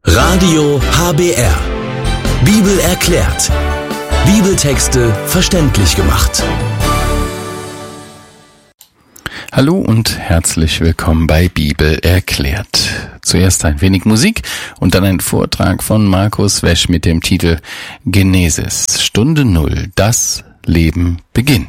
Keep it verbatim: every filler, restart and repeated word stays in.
Radio H B R. Bibel erklärt. Bibeltexte verständlich gemacht. Hallo und herzlich willkommen bei Bibel erklärt. Zuerst ein wenig Musik und dann ein Vortrag von Markus Wesch mit dem Titel Genesis, Stunde Null, das Leben beginnt.